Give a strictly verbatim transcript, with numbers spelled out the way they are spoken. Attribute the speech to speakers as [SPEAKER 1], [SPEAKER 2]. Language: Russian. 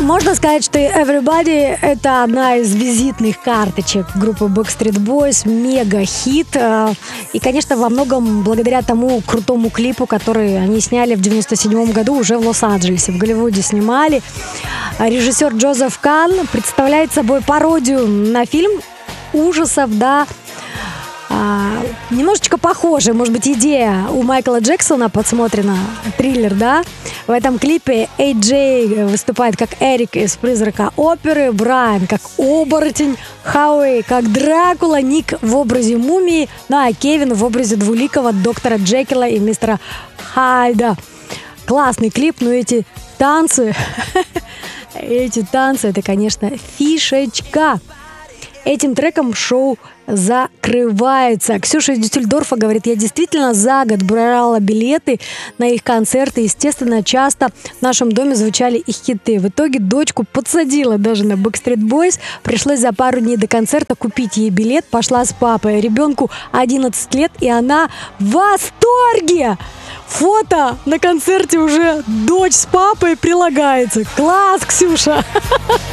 [SPEAKER 1] Можно сказать, что Everybody — это одна из визитных карточек группы Backstreet Boys, мега-хит. И, конечно, во многом благодаря тому крутому клипу, который они сняли в девяносто седьмом году уже в Лос-Анджелесе, в Голливуде снимали. Режиссер Джозеф Кан представляет собой пародию на фильм ужасов, да, А, немножечко похоже, может быть, идея у Майкла Джексона подсмотрена, триллер, да? В этом клипе Эй Джей выступает как Эрик из «Призрака оперы», Брайан как оборотень, Хауэй как Дракула, Ник в образе мумии, ну а Кевин в образе двуликого доктора Джекила и мистера Хайда. Классный клип, но эти танцы, эти танцы, это, конечно, фишечка. Этим треком шоу закрывается. Ксюша из Дюссельдорфа говорит: я действительно за год брала билеты на их концерты. Естественно, часто в нашем доме звучали их хиты. В итоге дочку подсадила даже на Backstreet Boys. Пришлось за пару дней до концерта купить ей билет. Пошла с папой. Ребенку одиннадцать лет, и она в восторге. Фото на концерте уже дочь с папой прилагается. Класс, Ксюша!